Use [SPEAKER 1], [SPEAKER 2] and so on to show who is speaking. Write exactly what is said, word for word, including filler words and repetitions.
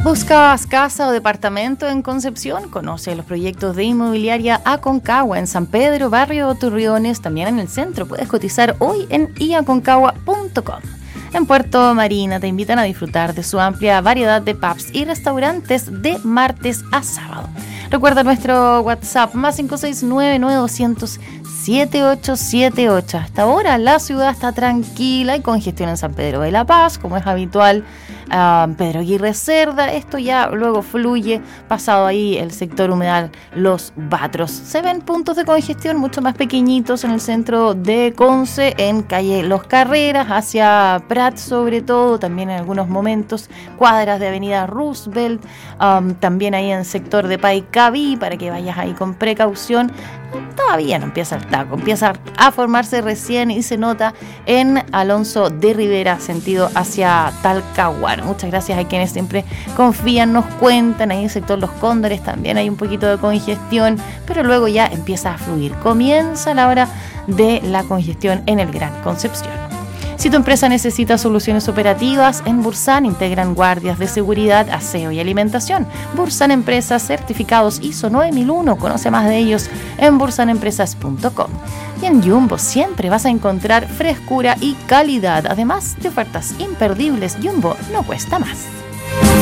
[SPEAKER 1] ¿Buscas casa o departamento en Concepción? Conoce los proyectos de inmobiliaria Aconcagua en San Pedro, barrio Turriones, también en el centro. Puedes cotizar hoy en i aconcagua punto com. En Puerto Marina te invitan a disfrutar de su amplia variedad de pubs y restaurantes de martes a sábado. Recuerda nuestro WhatsApp más cinco seis nueve nueve dos cero cero siete ocho siete ocho. Hasta ahora la ciudad está tranquila y con gestión en San Pedro de la Paz, como es habitual. Uh, Pedro Aguirre Cerda, esto ya luego fluye, pasado ahí el sector humedal Los Batros. Se ven puntos de congestión mucho más pequeñitos en el centro de Conce, en calle Los Carreras, hacia Prat sobre todo, también en algunos momentos, cuadras de avenida Roosevelt, um, también ahí en el sector de Paicaví, para que vayas ahí con precaución. Todavía no empieza el taco, empieza a formarse recién y se nota en Alonso de Rivera, sentido hacia Talcahuano. Muchas gracias a quienes siempre confían, nos cuentan. Ahí en el sector Los Cóndores también hay un poquito de congestión, pero luego ya empieza a fluir. Comienza la hora de la congestión en el Gran Concepción. Si tu empresa necesita soluciones operativas, en Bursan integran guardias de seguridad, aseo y alimentación. Bursan Empresas, certificados I S O nueve mil uno. Conoce más de ellos en bursan empresas punto com. Y en Jumbo siempre vas a encontrar frescura y calidad, además de ofertas imperdibles. Jumbo no cuesta más.